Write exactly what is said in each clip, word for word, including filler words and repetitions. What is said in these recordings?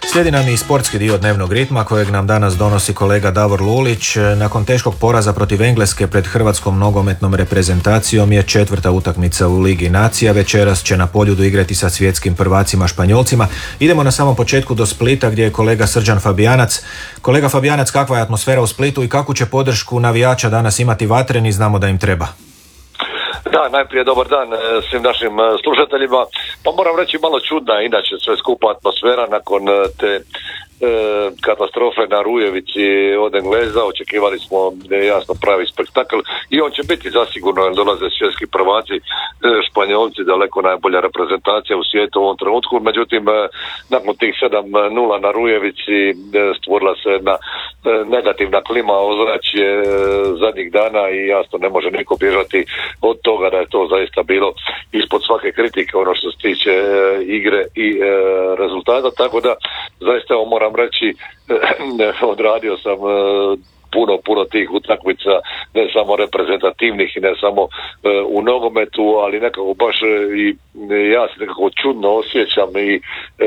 Slijedi nam i sportski dio dnevnog ritma kojeg nam danas donosi kolega Davor Lulić. Nakon teškog poraza protiv Engleske pred hrvatskom nogometnom reprezentacijom je četvrta utakmica u Ligi nacija. Večeras će na Poljudu igrati sa svjetskim prvacima Španjolcima. Idemo na samom početku do Splita gdje je kolega Srđan Fabijanac. Kolega Fabijanac, kakva je atmosfera u Splitu i kakvu će podršku navijača danas imati Vatreni? Znamo da im treba. Da, najprije dobar dan svim našim slušateljima. Pa moram reći malo čudna, inače sve skupa atmosfera nakon te E, katastrofe na Rujevici od Engleza. Očekivali smo jasno pravi spektakl i on će biti zasigurno, jer dolaze svjetski prvaci, e, Španjolci, daleko najbolja reprezentacija u svijetu u ovom trenutku. Međutim, e, nakon tih sedam nula na Rujevici e, stvorila se jedna e, negativna klima, ozračje e, zadnjih dana i jasno ne može niko bježati od toga da je to zaista bilo ispod svake kritike ono što se tiče e, igre i e, rezultata, tako da zaista ovo moram reći, odradio sam puno, puno tih utakmica, ne samo reprezentativnih i ne samo u nogometu, ali nekako baš i ja se nekako čudno osjećam i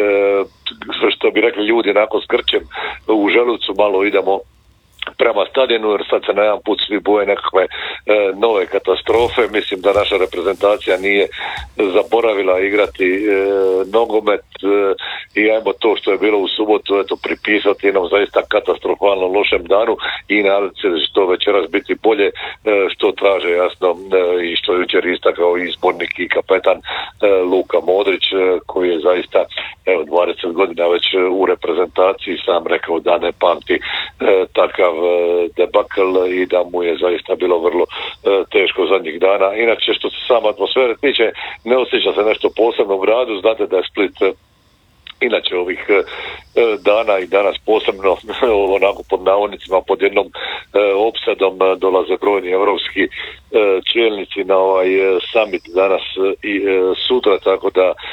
što bi rekli ljudi nakon skrčem u želucu malo idemo prema stadionu, jer sad se na jedan put svi boje nekakve e, nove katastrofe. Mislim da naša reprezentacija nije zaboravila igrati e, nogomet e, i ajmo to što je bilo u subotu eto pripisati jednom zaista katastrofalno lošem danu i nadati se da će to večeras biti bolje, e, što traže jasno e, i što je jučer istakao i izbornik i kapetan e, Luka Modrić, e, koji je zaista evo dvadeset godina već u reprezentaciji, sam rekao da ne pamti e, takav debakl i da mu je zaista bilo vrlo e, teško zadnjih dana. Inače, što se sama atmosfere tiče, ne osjeća se nešto posebno u gradu. Znate da je Split e, inače ovih e, dana i danas posebno onako pod navodnicima pod jednom e, opsadom e, dolaze brojni evropski e, čelnici na ovaj e, summit danas e, i e, sutra, tako da e,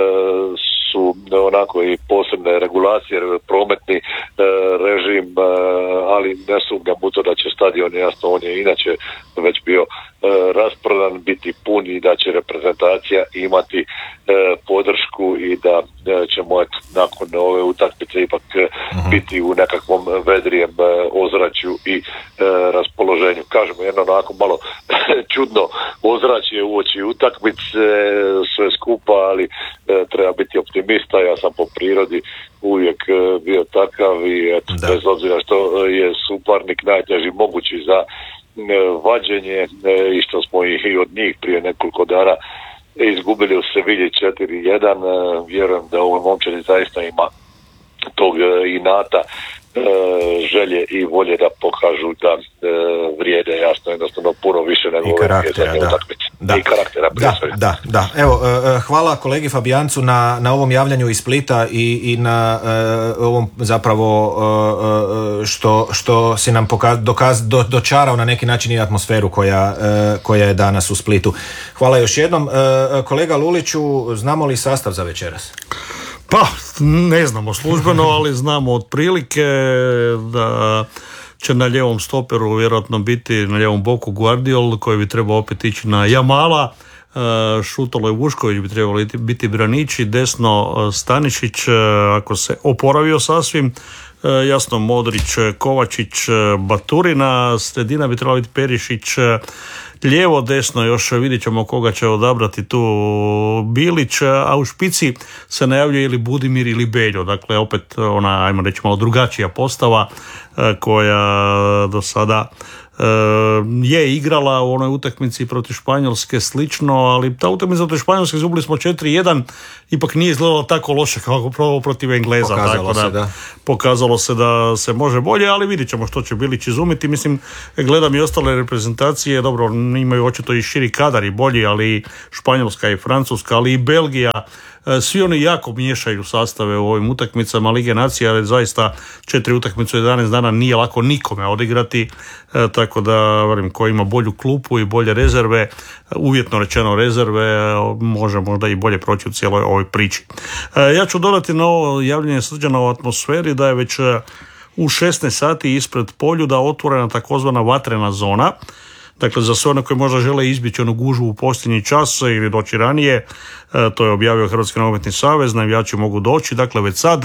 su onako i posebne regulacije, prometni e, režim, e, ali ne sumnjam u to da će stadion, jasno on je inače već bio e, rasprodan, biti pun i da će reprezentacija imati e, podršku i da e, ćemo et, nakon ove utakmice ipak e, uh-huh. biti u nekakvom vedrijem e, ozračju i e, raspoloženju. Kažemo jedno onako malo čudno ozračje uoči utakmice, sve skupa, ali e, treba biti optimista. Ja sam po prirodi uvijek e, bio takav i eto, bez obzira što je suparnik najteži mogući za e, vađenje e, i što smo i od njih prije nekoliko dana izgubili u Sevilji četiri jedan, e, vjerujem da ovoj momčadi zaista ima tog e, inata, e, želje i volje da pokažu da e, vrijede jasno jednostavno puno više nego ove zadnje utakmice. Da. I karaktera prije svega. Da, da, da. Evo, hvala kolegi Fabijancu na, na ovom javljanju iz Splita i, i na uh, ovom zapravo uh, što, što si nam pokaz, dokaz, do, dočarao na neki način i atmosferu koja, uh, koja je danas u Splitu. Hvala još jednom. Uh, kolega Luliću, znamo li sastav za večeras? Pa, ne znamo službeno, ali znamo otprilike da će na lijevom stoperu vjerojatno biti na lijevom boku Guardiol, koji bi trebao opet ići na Jamala, Šutolo i Vušković bi trebali biti braniči, desno Stanišić ako se oporavio sasvim, jasno Modrić, Kovačić, Baturina, sredina bi trebala biti Perišić, lijevo, desno još vidjet ćemo koga će odabrati tu Bilić, a u špici se najavljuje ili Budimir ili Beljo, dakle opet ona, ajmo reći, malo drugačija postava koja do sada je igrala u onoj utakmici protiv Španjolske slično, ali ta utakmica protiv Španjolske izgubili smo četiri jedan, ipak nije izgledalo tako loše kao prvo protiv Engleza. Pokazalo, tako da, se, da. pokazalo se da se može bolje, ali vidjet ćemo što će Bilić izumiti. Mislim, gledam i ostale reprezentacije, dobro, imaju očito i širi kadar i bolji, ali Španjolska i Francuska, ali i Belgija, svi oni jako miješaju sastave u ovim utakmicama Lige nacija, ali zaista četiri utakmice u jedanaest dana nije lako nikome odigrati, e, tako da velim, ko ima bolju klupu i bolje rezerve, uvjetno rečeno rezerve, može možda i bolje proći u cijeloj ovoj priči. E, ja ću dodati na ovo javljanje Srđana o atmosferi da je već u šesnaest sati ispred Poljuda otvorena takozvana vatrena zona. Dakle, za sve one koji možda žele izbjeći onu gužvu u posljednji čas ili doći ranije, to je objavio Hrvatski nogometni savez, navijači mogu doći, dakle već sad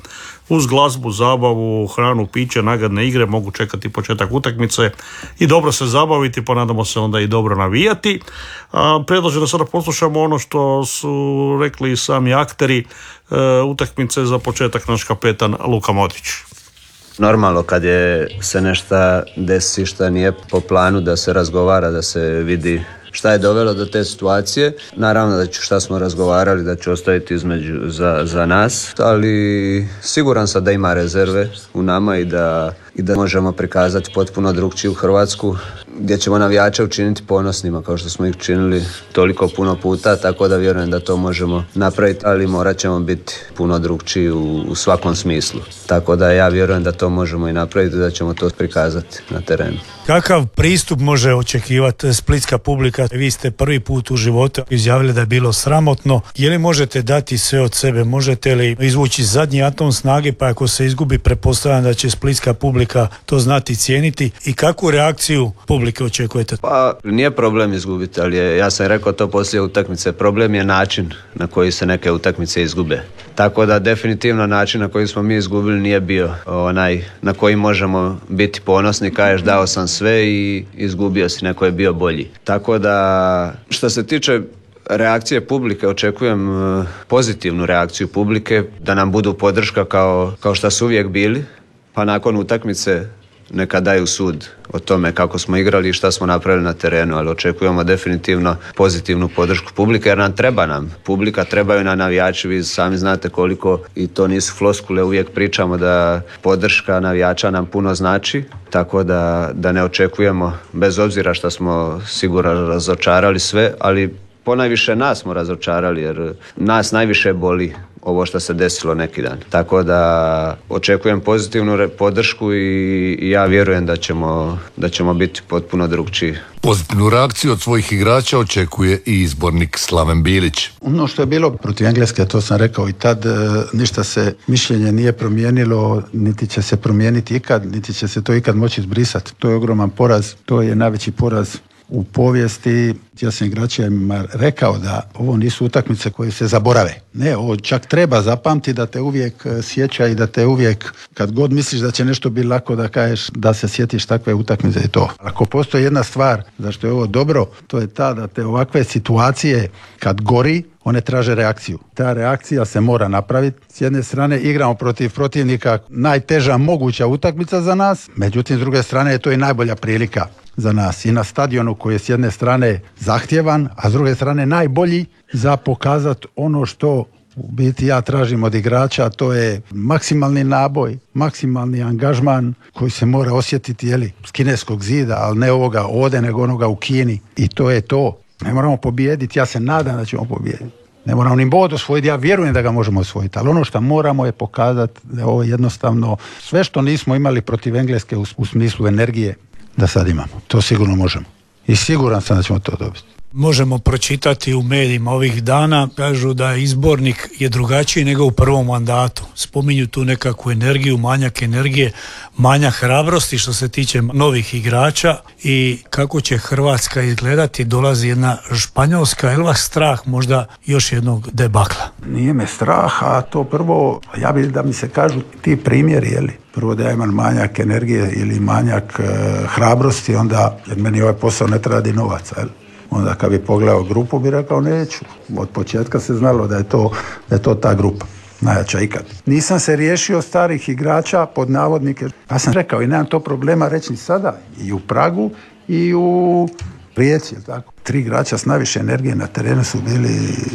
uz glazbu, zabavu, hranu, piće, nagradne igre mogu čekati početak utakmice i dobro se zabaviti, pa nadamo se onda i dobro navijati. A predlažem da sada poslušamo ono što su rekli sami akteri utakmice, za početak naš kapetan Luka Modrić. Normalno kad je se nešto desi šta nije po planu, da se razgovara, da se vidi šta je dovelo do te situacije. Naravno da ću, šta smo razgovarali, da ću ostaviti između za, za nas, ali siguran sam da ima rezerve u nama i da, i da možemo prikazati potpuno drugčiju Hrvatsku, gdje ćemo navijače učiniti ponosnima kao što smo ih činili toliko puno puta, tako da vjerujem da to možemo napraviti, ali morat ćemo biti puno drugčiji u, u svakom smislu. Tako da ja vjerujem da to možemo i napraviti, da ćemo to prikazati na terenu. Kakav pristup može očekivati splitska publika? Vi ste prvi put u životu izjavili da je bilo sramotno. Je li možete dati sve od sebe? Možete li izvući zadnji atom snage, pa ako se izgubi, pretpostavljam da će splitska publika to znati cijeniti? I kakvu reakciju publike očekujete? Pa nije problem izgubiti, ali je, ja sam rekao to poslije utakmice, problem je način na koji se neke utakmice izgube. Tako da definitivno način na koji smo mi izgubili nije bio onaj na koji možemo biti ponosni, kažeš dao sam sve i izgubio si, neko je bio bolji. Tako da što se tiče reakcije publike, očekujem pozitivnu reakciju publike, da nam budu podrška kao, kao što su uvijek bili, pa nakon utakmice neka daju sud o tome kako smo igrali i šta smo napravili na terenu, ali očekujemo definitivno pozitivnu podršku publike, jer nam treba nam. Publika, trebaju na navijači, vi sami znate koliko, i to nisu floskule, uvijek pričamo da podrška navijača nam puno znači, tako da, da ne očekujemo, bez obzira što smo sigurno razočarali sve, ali ponajviše nas smo razočarali, jer nas najviše boli ovo što se desilo neki dan. Tako da očekujem pozitivnu podršku i, i ja vjerujem da ćemo, da ćemo biti potpuno drugčiji. Pozitivnu reakciju od svojih igrača očekuje i izbornik Slaven Bilić. Ono što je bilo protiv Engleske, to sam rekao i tad, ništa se mišljenje nije promijenilo, niti će se promijeniti ikad, niti će se to ikad moći izbrisati. To je ogroman poraz, to je najveći poraz u povijesti. Ja sam igračima rekao da ovo nisu utakmice koje se zaborave. Ne, ovo čak treba zapamti, da te uvijek sjeća i da te uvijek, kad god misliš da će nešto biti lako, da kažeš da se sjetiš takve utakmice i to. Ako postoji jedna stvar zašto je ovo dobro, to je ta da te ovakve situacije kad gori, one traže reakciju. Ta reakcija se mora napraviti. S jedne strane igramo protiv protivnika, najteža moguća utakmica za nas, međutim s druge strane je to i najbolja prilika za nas i na stadionu koji je s jedne strane zahtjevan, a s druge strane najbolji za pokazati ono što u biti ja tražim od igrača, a to je maksimalni naboj, maksimalni angažman koji se mora osjetiti, jeli, s kineskog zida, ali ne ovoga ovdje, nego onoga u Kini, i to je to. Ne moramo pobijediti, ja se nadam da ćemo pobijediti. Ne moramo ni bod osvojiti, ja vjerujem da ga možemo osvojiti, ali ono što moramo je pokazati da je ovo jednostavno sve što nismo imali protiv Engleske u, u smislu energije, da sad imamo. To sigurno možemo. I siguran sam da ćemo to dobiti. Možemo pročitati u medijima ovih dana, kažu da izbornik je drugačiji nego u prvom mandatu. Spominju tu nekakvu energiju, manjak energije, manjak hrabrosti što se tiče novih igrača i kako će Hrvatska izgledati. Dolazi jedna Španjolska, je li vas strah možda još jednog debakla? Nije me strah, a to prvo, ja bih da mi se kažu ti primjeri, jeli? Prvo da ja imam manjak energije ili manjak e, hrabrosti, onda, jer meni ovaj posao ne treba radi novaca, jel? Onda kad bi pogledao grupu bi rekao neću. Od početka se znalo da je to, da je to ta grupa. Najjača ikad. Nisam se riješio starih igrača pod navodnike. Pa sam rekao i nemam to problema reći ni sada. I u Pragu i u Rijeci. Tako. Tri igrača s najviše energije na terenu su bili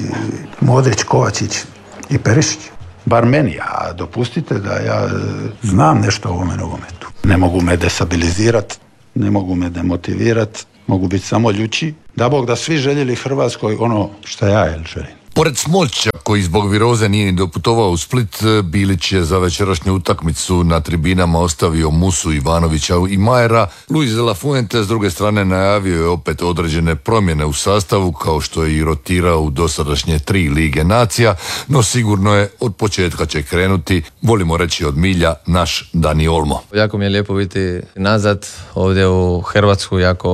Modrić, Kovačić i Perišić. Bar meni, a dopustite da ja znam nešto o ovome nogometu. Ne mogu me destabilizirati, ne mogu me demotivirati, mogu biti samo ljući. Da Bog da svi željeli Hrvatskoj ono što ja jel želim. Pored Smolća, koji zbog viroze nije ni doputovao u Split, Bilić je za večerašnju utakmicu na tribinama ostavio Musu, Ivanovića i Majera. Luis de la Fuente s druge strane najavio je opet određene promjene u sastavu, kao što je i rotirao u dosadašnje tri Lige nacija, no sigurno je od početka će krenuti, volimo reći od milja, naš Dani Olmo. Jako mi je lijepo biti nazad ovdje u Hrvatsku, jako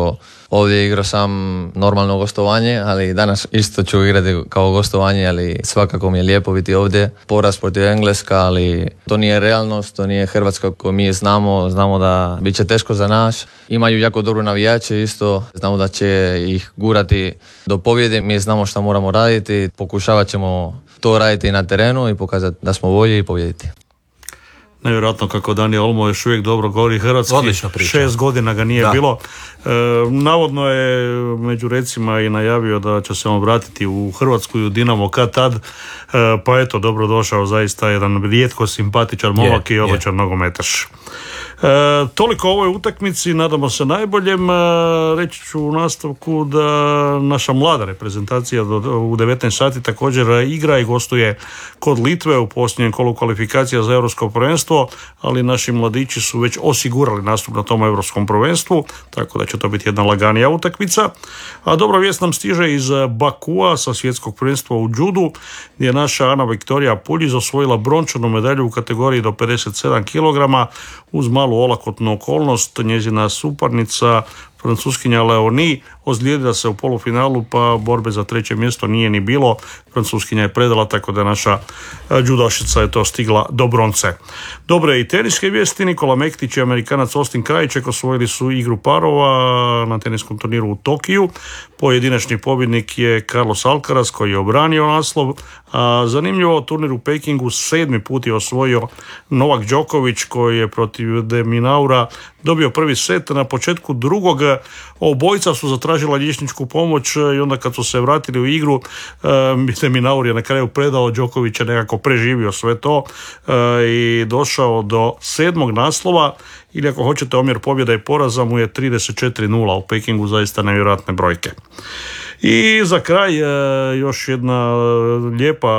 Ovdje igrao sam normalno gostovanje, ali danas isto ću igrati kao gostovanje, ali svakako mi je lijepo biti ovdje. Poraz protiv Engleska, ali to nije realnost, to nije Hrvatska koju mi znamo, znamo da bit će teško za nas. Imaju jako dobro navijače isto, znamo da će ih gurati do pobjede, mi znamo što moramo raditi, pokušavat ćemo to raditi na terenu i pokazati da smo bolji i pobjediti. Nevjerojatno kako Daniel Olmo još uvijek dobro govori hrvatski. Odlično priča. Šest godina ga nije da. bilo. E, navodno je među recima i najavio da će se on vratiti u Hrvatsku i u Dinamo kad tad. E, pa eto, dobro došao, zaista jedan rijetko simpatičan momak i odličan nogometaš. E, toliko o ovoj utakmici, nadamo se najboljem. E, reći ću u nastavku da naša mlada reprezentacija do, u devetnaest sati također igra i gostuje kod Litve u posljednjem kolu kvalifikacija za Europsko prvenstvo, ali naši mladići su već osigurali nastup na tom Europskom prvenstvu, tako da će to biti jedna laganija utakmica. A dobra vijest nam stiže iz Bakua sa svjetskog prvenstva u judu, gdje je naša Ana Viktorija Puljiz osvojila brončanu medalju u kategoriji do pedeset sedam kilograma uz malu olakotnu okolnost. Njezina suparnica Francuskinja Leoni ozlijedila se u polufinalu, pa borbe za treće mjesto nije ni bilo. Francuskinja je predala, tako da naša judašica je to stigla do bronce. Dobre i teniske vijesti. Nikola Mektić i Amerikanac Austin Krajček osvojili su igru parova na teniskom turniru u Tokiju. Pojedinačni pobjednik je Carlos Alcaraz koji je obranio naslov. A zanimljivo, turnir u Pekingu sedmi put je osvojio Novak Đoković koji je protiv De Minaura dobio prvi set. Na početku drugog obojica su zatražila liječničku pomoć i onda kad su se vratili u igru, De Minaur je na kraju predao, Đoković je nekako preživio sve to i došao do sedmog naslova, ili ako hoćete omjer pobjeda i poraza mu je trideset četiri nula u Pekingu, zaista nevjerojatne brojke. I za kraj još jedna lijepa,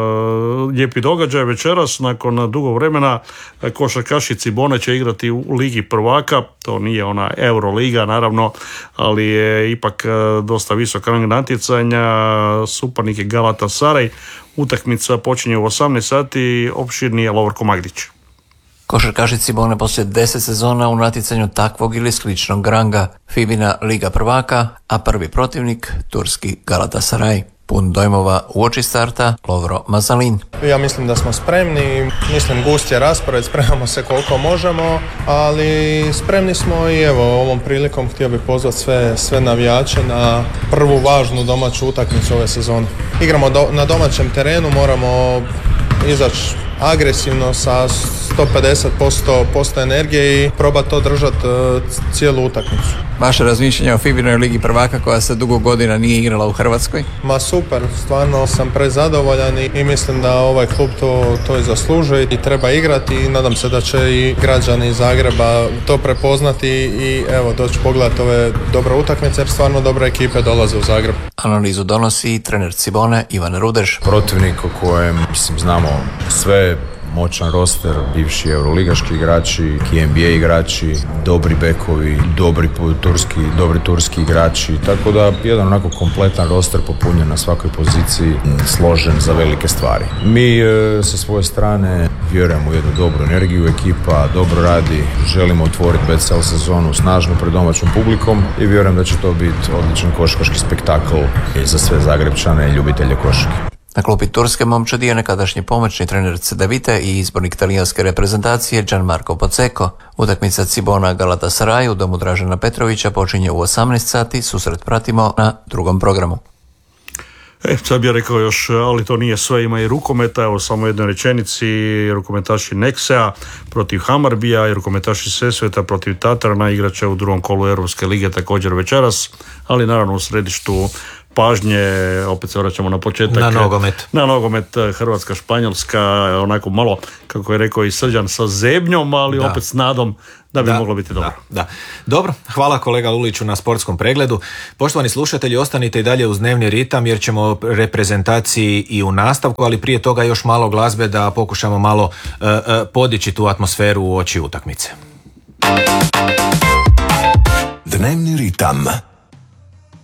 lijepi događaj večeras. Nakon dugo vremena košarkaši Cibone će igrati u Ligi prvaka. To nije ona Euroliga naravno, ali je ipak dosta visok rang natjecanja. Suparnik je Galatasaray. Utakmica počinje u osamnaest sati. Opširni je Lovorko Magdić. Košarkaši Cibone poslije deset sezona u natjecanju takvog ili sličnog ranga, Fibina Liga prvaka, a prvi protivnik turski Galatasaray. Pun dojmova uoči starta, Lovro Mazalin. Ja mislim da smo spremni, mislim gust je raspored, spremamo se koliko možemo, ali spremni smo i evo ovom prilikom htio bih pozvati sve, sve navijače na prvu važnu domaću utakmicu ove sezone. Igramo do, na domaćem terenu, moramo izaći agresivno sa sto pedeset posto energije i probati to držati uh, cijelu utakmicu. Vaše razmišljanje o Fibinoj Ligi prvaka koja se dugo godina nije igrala u Hrvatskoj? Ma super, stvarno sam prezadovoljan i, i mislim da ovaj klub to, to i zaslužuje i treba igrati i nadam se da će i građani iz Zagreba to prepoznati i evo doći pogledati ove dobre utakmice jer stvarno dobre ekipe dolaze u Zagreb. Analizu donosi trener Cibone Ivan Rudež. Protivnik o kojem mislim znamo sve, moćan roster, bivši euroligaški igrači, N B A igrači, dobri bekovi, dobri turski, dobri turski igrači, tako da jedan onako kompletan roster popunjen na svakoj poziciji, složen za velike stvari. Mi e, sa svoje strane vjerujemo u jednu dobru energiju, ekipa dobro radi, želimo otvoriti B C L sezonu snažno pred domaćom publikom i vjerujem da će to biti odličan košarkaški spektakl za sve Zagrebčane i ljubitelje košarke. Na klupi turske momčadi je nekadašnji pomoćni trener Cedevite i izbornik talijanske reprezentacije Gianmarco Pozzecco. Utakmica Cibona Galatasaray u domu Dražena Petrovića počinje u osamnaest sati, susret pratimo na drugom programu. E, sad bih rekao još, ali to nije sve, ima i rukometa, evo samo jednoj rečenici, rukometaši Nexea protiv Hamarbija i rukometaši Sesveta protiv Tatarana igraće u drugom kolu Europske lige također večeras, ali naravno u središtu pažnje, opet se vraćamo na početak. Na nogomet. Na nogomet, Hrvatska, Španjolska, onako malo, kako je rekao i Srđan, sa zebnjom, ali da. Opet s nadom da bi da, moglo biti dobro. Da, da. Dobro, hvala kolega Luliću na sportskom pregledu. Poštovani slušatelji, ostanite i dalje uz dnevni ritam jer ćemo o reprezentaciji i u nastavku, ali prije toga još malo glazbe da pokušamo malo uh, uh, podići tu atmosferu u oči utakmice. Dnevni ritam.